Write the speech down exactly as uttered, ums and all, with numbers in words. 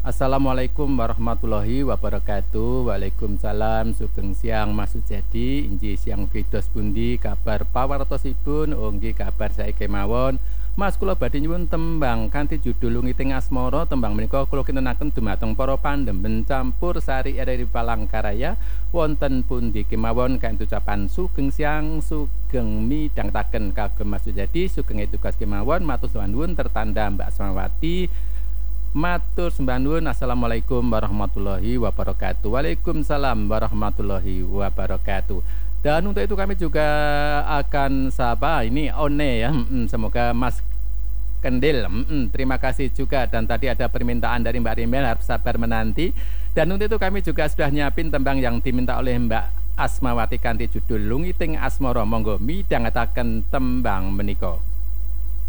Assalamualaikum warahmatullahi wabarakatuh. Waalaikumsalam. Sugeng siang Mas Sujadi. Inji siang kidos pundi kabar pawartosipun? Oh nggih kabar saiki mawon. Mas kula badhe nyuwun tembang kanthi judul Lungiting Asmara. Tembang menika kula kintenaken dumateng para pandhemen campur sari R R I Palangkaraya wonten pundi kemawon kanthi ucapan sugeng siang sugeng midhangetaken kagem Mas Sujadi. Sugeng tugas kemawon matur nuwun tertanda Mbak Asmawati. Matur sembah nuwun. Assalamualaikum warahmatullahi wabarakatuh. Waalaikumsalam warahmatullahi wabarakatuh. Dan untuk itu kami juga akan sapa ini One ya. Mm, semoga Mas Kendil. Mm, terima kasih juga. Dan tadi ada permintaan dari Mbak Rimel, harap sabar menanti. Dan untuk itu kami juga sudah nyiapin tembang yang diminta oleh Mbak Asmawati kanthi judul Lungiting Asmara. Monggo midhangetaken tembang menika.